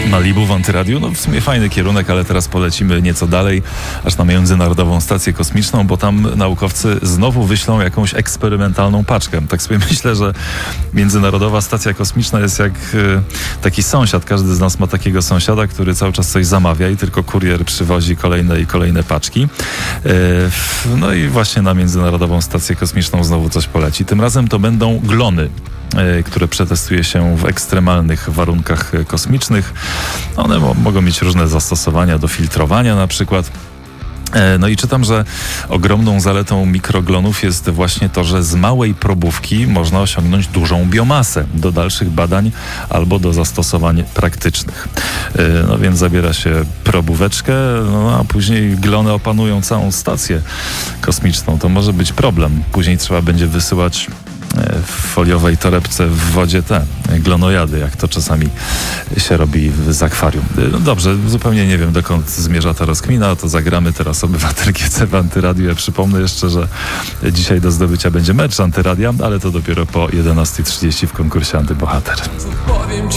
Malibu w Antyradiu. No w sumie fajny kierunek, ale teraz polecimy nieco dalej, aż na Międzynarodową Stację Kosmiczną, bo tam naukowcy znowu wyślą jakąś eksperymentalną paczkę. Tak sobie myślę, że Międzynarodowa Stacja Kosmiczna jest jak taki sąsiad. Każdy z nas ma takiego sąsiada, który cały czas coś zamawia i tylko kurier przywozi kolejne i kolejne paczki. No i właśnie na Międzynarodową Stację Kosmiczną znowu coś poleci. Tym razem to będą glony, które przetestuje się w ekstremalnych warunkach kosmicznych. One mogą mieć różne zastosowania do filtrowania na przykład. No i czytam, że ogromną zaletą mikroglonów jest właśnie to, że z małej probówki można osiągnąć dużą biomasę do dalszych badań albo do zastosowań praktycznych. No więc zabiera się probóweczkę, no a później glony opanują całą stację kosmiczną. To może być problem. Później trzeba będzie wysyłać w foliowej torebce w wodzie te glonojady, jak to czasami się robi z akwarium. No dobrze, zupełnie nie wiem, dokąd zmierza ta rozkmina, to zagramy teraz Obywatel GC w Antyradiu. Ja przypomnę jeszcze, że dzisiaj do zdobycia będzie mecz Antyradia, ale to dopiero po 11:30 w konkursie Antybohater. Powiem ci